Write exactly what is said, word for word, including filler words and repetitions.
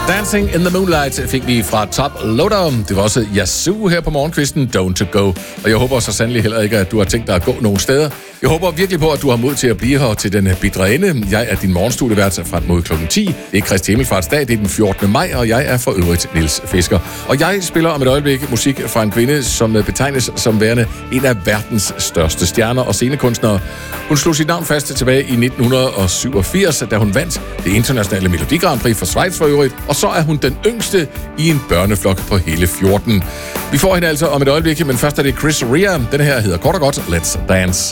Dancing in the Moonlight fik vi fra Top Loader. Det var også Yazoo her på morgenkvisten, Don't to Go. Og jeg håber så sandelig heller ikke, at du har tænkt dig at gå nogen steder. Jeg håber virkelig på, at du har mod til at blive her til den bitre ende. Jeg er din morgenstudievært frem mod klokken ti. Det er Kristi Himmelfartsdag, det er den fjortende maj, og jeg er for øvrigt Niels Fisker. Og jeg spiller om et øjeblik musik fra en kvinde, som betegnes som værende en af verdens største stjerner og scenekunstnere. Hun slog sit navn fast tilbage i nitten syvogfirs, da hun vandt det internationale Melodi Grand Prix for Schweiz for øvrigt, og så er hun den yngste i en børneflok på hele fjorten. Vi får hende altså om et øjeblik, men først er det Chris Rea. Den her hedder kort og godt Let's Dance.